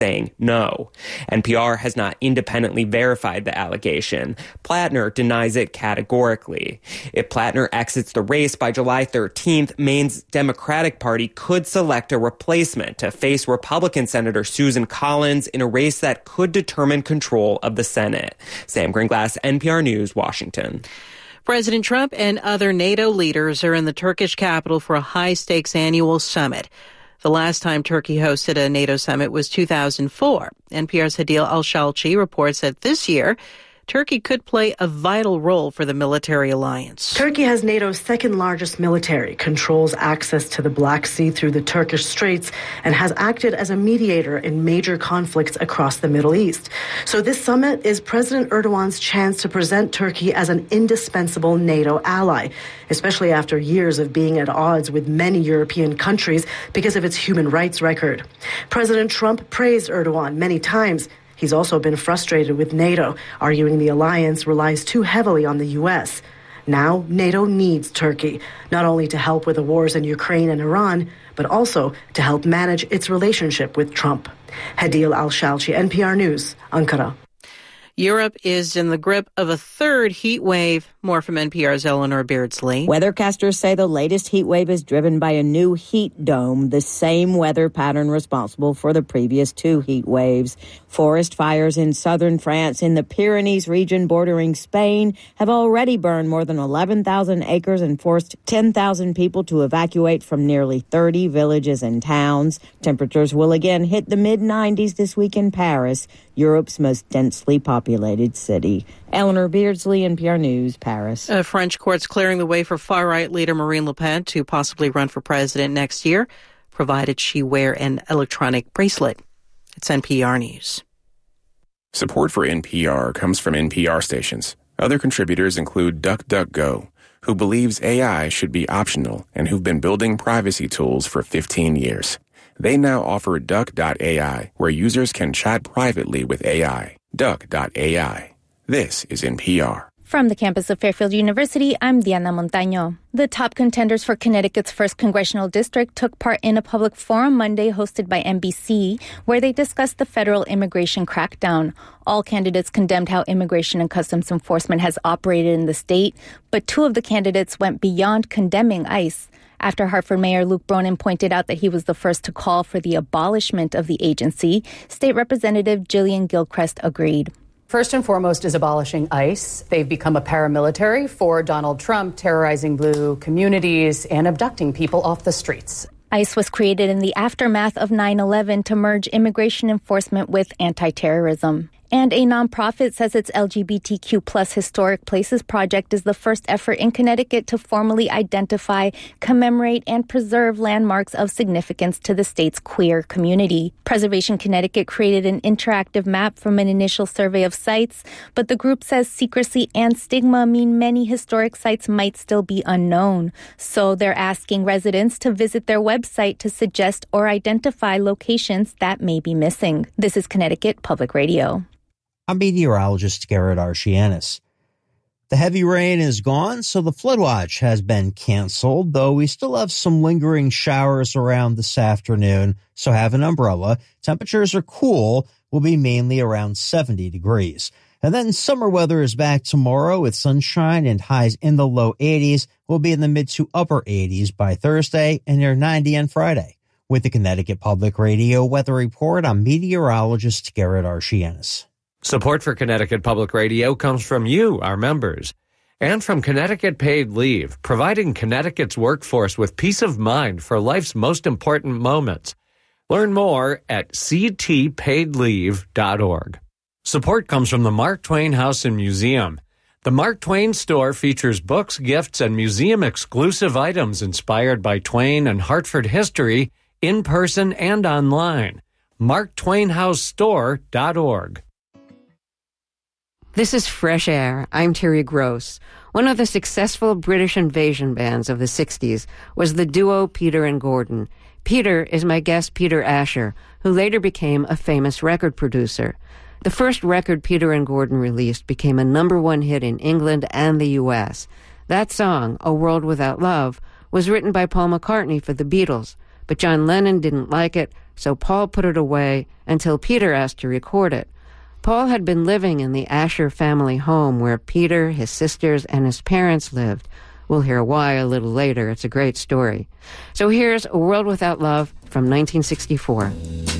saying no. NPR has not independently verified the allegation. Plattner denies it categorically. If Plattner exits the race by July 13th, Maine's Democratic Party could select a replacement to face Republican Senator Susan Collins in a race that could determine control of the Senate. Sam Greenglass, NPR News, Washington. President Trump and other NATO leaders are in the Turkish capital for a high-stakes annual summit. The last time Turkey hosted a NATO summit was 2004. NPR's Hadil Al-Shalchi reports that this year, Turkey could play a vital role for the military alliance. Turkey has NATO's second largest military, controls access to the Black Sea through the Turkish Straits, and has acted as a mediator in major conflicts across the Middle East. So this summit is President Erdogan's chance to present Turkey as an indispensable NATO ally, especially after years of being at odds with many European countries because of its human rights record. President Trump praised Erdogan many times. He's also been frustrated with NATO, arguing the alliance relies too heavily on the U.S. Now, NATO needs Turkey, not only to help with the wars in Ukraine and Iran, but also to help manage its relationship with Trump. Hadil Al-Shalchi, NPR News, Ankara. Europe is in the grip of a third heat wave. More from NPR's Eleanor Beardsley. Weathercasters say the latest heat wave is driven by a new heat dome, the same weather pattern responsible for the previous two heat waves. Forest fires in southern France in the Pyrenees region bordering Spain have already burned more than 11,000 acres and forced 10,000 people to evacuate from nearly 30 villages and towns. Temperatures will again hit the mid-90s this week in Paris, Europe's most densely populated city. Eleanor Beardsley, NPR News, Paris. French courts clearing the way for far-right leader Marine Le Pen to possibly run for president next year, provided she wear an electronic bracelet. It's NPR News. Support for NPR comes from NPR stations. Other contributors include DuckDuckGo, who believes AI should be optional and who've been building privacy tools for 15 years. They now offer Duck.ai, where users can chat privately with AI. Duck.ai. This is NPR. From the campus of Fairfield University, I'm Diana Montaño. The top contenders for Connecticut's 1st Congressional District took part in a public forum Monday hosted by NBC, where they discussed the federal immigration crackdown. All candidates condemned how Immigration and Customs Enforcement has operated in the state, but two of the candidates went beyond condemning ICE. After Hartford Mayor Luke Bronin pointed out that he was the first to call for the abolishment of the agency, State Representative Jillian Gilchrist agreed. First and foremost is abolishing ICE. They've become a paramilitary for Donald Trump, terrorizing blue communities and abducting people off the streets. ICE was created in the aftermath of 9/11 to merge immigration enforcement with anti-terrorism. And a nonprofit says its LGBTQ plus Historic Places project is the first effort in Connecticut to formally identify, commemorate, and preserve landmarks of significance to the state's queer community. Preservation Connecticut created an interactive map from an initial survey of sites, but the group says secrecy and stigma mean many historic sites might still be unknown. So they're asking residents to visit their website to suggest or identify locations that may be missing. This is Connecticut Public Radio. I'm meteorologist Garrett Archianis. The heavy rain is gone, so the flood watch has been canceled, though we still have some lingering showers around this afternoon, so have an umbrella. Temperatures are cool, will be mainly around 70 degrees. And then summer weather is back tomorrow with sunshine and highs in the low 80s. We'll be in the mid to upper 80s by Thursday and near 90 on Friday. With the Connecticut Public Radio Weather Report, I'm meteorologist Garrett Archianis. Support for Connecticut Public Radio comes from you, our members, and from Connecticut Paid Leave, providing Connecticut's workforce with peace of mind for life's most important moments. Learn more at ctpaidleave.org. Support comes from the Mark Twain House and Museum. The Mark Twain store features books, gifts, and museum-exclusive items inspired by Twain and Hartford history in person and online. MarkTwainHouseStore.org. This is Fresh Air. I'm Terry Gross. One of the successful British invasion bands of the 60s was the duo Peter and Gordon. Peter is my guest Peter Asher, who later became a famous record producer. The first record Peter and Gordon released became a #1 hit in England and the U.S. That song, A World Without Love, was written by Paul McCartney for the Beatles, but John Lennon didn't like it, so Paul put it away until Peter asked to record it. Paul had been living in the Asher family home where Peter, his sisters, and his parents lived. We'll hear why a little later. It's a great story. So here's A World Without Love from 1964.